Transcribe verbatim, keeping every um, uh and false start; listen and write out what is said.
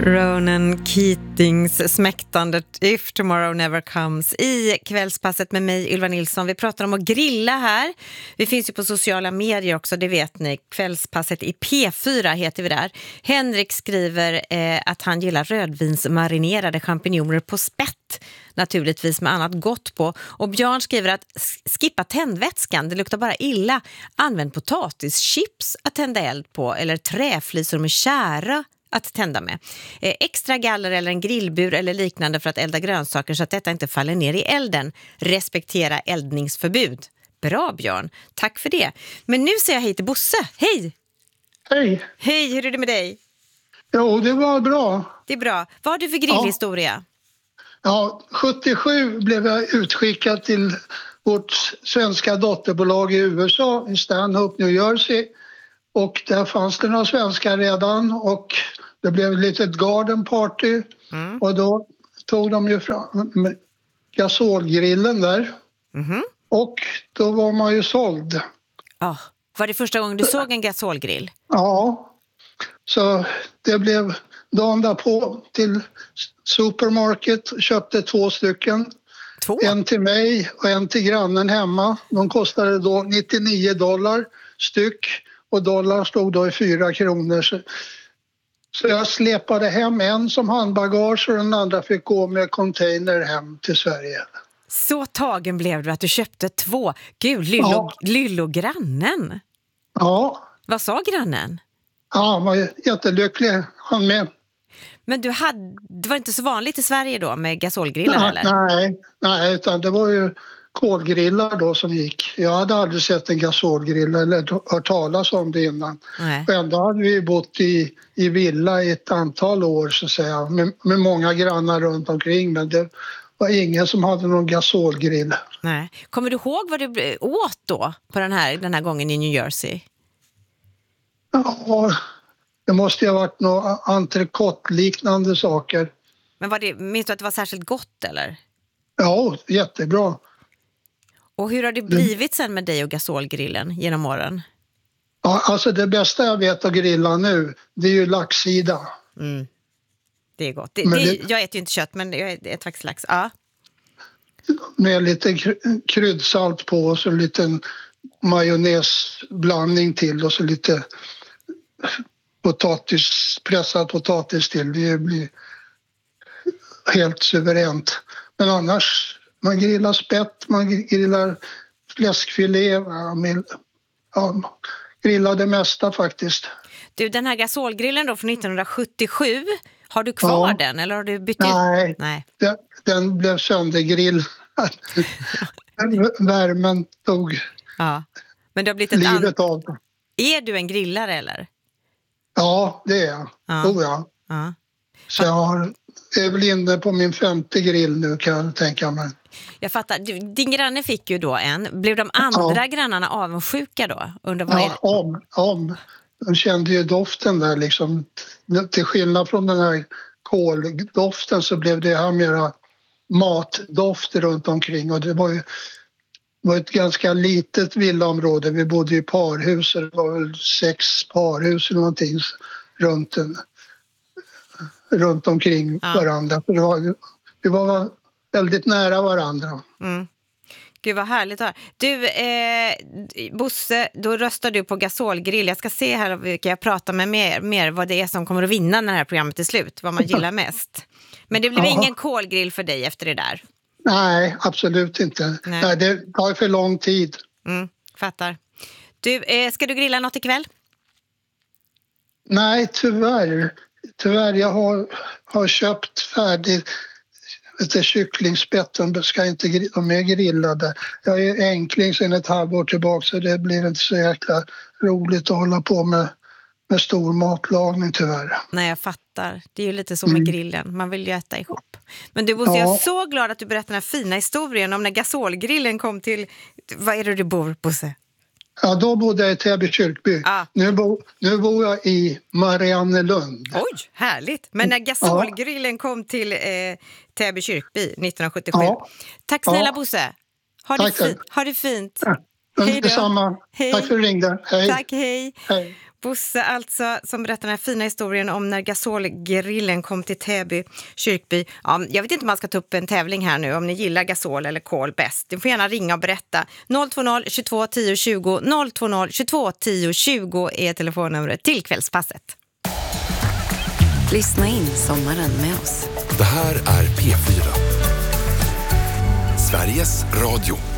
Ronan Keatings smäktandet If Tomorrow Never Comes i kvällspasset med mig, Ylva Nilsson. Vi pratar om att grilla här. Vi finns ju på sociala medier också, det vet ni. Kvällspasset i P fyra heter vi där. Henrik skriver eh, att han gillar rödvinsmarinerade champinjoner på spett. Naturligtvis med annat gott på. Och Björn skriver att skippa tändvätskan, det luktar bara illa. Använd potatischips att tända eld på eller träflisor med kära att tända med. Eh, extra galler eller en grillbur eller liknande för att elda grönsaker så att detta inte faller ner i elden. Respektera eldningsförbud. Bra Björn, tack för det. Men nu säger jag hej till Bosse. Hej! Hej! Hej, hur är det med dig? Jo, det var bra. Det är bra. Vad har du för grillhistoria? Ja, ja sjuttiosju blev jag utskickad till vårt svenska dotterbolag i U S A, i Stanhope, New Jersey. Och där fanns det några svenskar redan och det blev ett litet garden party. Mm. Och då tog de ju fram gasolgrillen där. Mm. Och då var man ju såld. Oh, var det första gången du såg en gasolgrill? Ja, så det blev dagen därpå till supermarket, köpte två stycken. Två? En till mig och en till grannen hemma. De kostade då nittionio dollar styck. Och dollar stod då i fyra kronor. Så, så jag släpade hem en som handbagage och den andra fick gå med container hem till Sverige. Så tagen blev du att du köpte två. Gud, lillo, ja. lillo grannen. Ja. Vad sa grannen? Ja, han var jättelycklig. Han med. Men du hade, det var inte så vanligt i Sverige då med gasolgrillar nej, eller? Nej, nej, utan det var ju kolgrillar då som gick. Jag hade aldrig sett en gasolgrill eller hört talas om det innan. Nej. Och ändå hade vi bott i, i villa i ett antal år så att säga, med, med många grannar runt omkring, men det var ingen som hade någon gasolgrill. Nej. Kommer du ihåg vad du åt då på den här, den här gången i New Jersey? Ja, det måste ju ha varit några entrecote-liknande saker. Men var det, minns du att det var särskilt gott eller? Ja, jättebra. Och hur har det blivit sen med dig och gasolgrillen genom åren? Ja, alltså det bästa jag vet att grilla nu, det är ju laxsida. Mm. Det är gott. Det, det, det, jag äter ju inte kött, men jag äter faktiskt lax. Ja. Med lite kryddsalt på och så en liten majonnäsblandning till och så lite potatis, pressad potatis till. Det blir helt suveränt. Men annars, man grillar spett, man grillar fläskfilé, man, ja, grillar det mesta faktiskt. Du, den här gasolgrillen då från nittonhundrasjuttiosju, har du kvar ja. den eller har du bytt ut? Nej, Nej. Den, den blev söndergrill. Värmen tog ja. Men du har blivit ett livet an... av den. Är du en grillare eller? Ja, det är jag. Ja. Tror jag. Ja. Så jag har, är väl inne på min femte grill nu kan jag tänka mig. Jag fattar. Du, din granne fick ju då en. Blev de andra ja. grannarna avundsjuka då? Under vad ja, är om, om. De kände ju doften där liksom. Till skillnad från den här koldoften så blev det här mera matdoft runt omkring. Och det var ju var ett ganska litet villaområde. Vi bodde i parhus. Det var väl sex parhus eller någonting runt, en, runt omkring ja. varandra. För det var, vi var väldigt nära varandra. Mm. Gud vad härligt att höra. Du, eh, Bosse, då röstar du på gasolgrill. Jag ska se här vilka jag pratar med mer, mer vad det är som kommer att vinna när det här programmet är slut. Vad man gillar mest. Men det blir ingen kolgrill för dig efter det där? Nej, absolut inte. Nej. Nej, det tar för lång tid. Mm, fattar. Du, eh, ska du grilla något ikväll? Nej, tyvärr. Tyvärr, jag har, har köpt färdigt lite kycklingspett. De ska inte de är grillade. Jag är enkling sedan ett halvår tillbaka så det blir inte så jäkla roligt att hålla på med, med stor matlagning tyvärr. Nej, jag fattar. Det är ju lite så med mm. grillen. Man vill ju äta ihop. Men du Bosse, ja. jag är så glad att du berättar den här fina historien om när gasolgrillen kom till... Vad är det du bor, Bosse? Ja, då bodde jag i Täby kyrkby. Ah. Nu, bo, nu bor jag i Mariannelund. Oj, härligt. Men när gasolgrillen ja. kom till eh, Täby kyrkby nittonhundrasjuttiosju. Ja. Tack snälla ja. Bosse. Ha det, fi- ha det fint. Ja. Hej då. Detsamma. Hej. Tack för att du ringde. Hej. Tack, hej. hej. Bosse alltså, som berättar den här fina historien om när gasolgrillen kom till Täby kyrkby. Ja, jag vet inte om man ska ta upp en tävling här nu, om ni gillar gasol eller kol bäst. Ni får gärna ringa och berätta. noll två noll tjugotvå tio tjugo noll två noll tjugotvå tio tjugo är telefonnumret till Kvällspasset. Lyssna in sommaren med oss. Det här är P fyra. Sveriges Radio.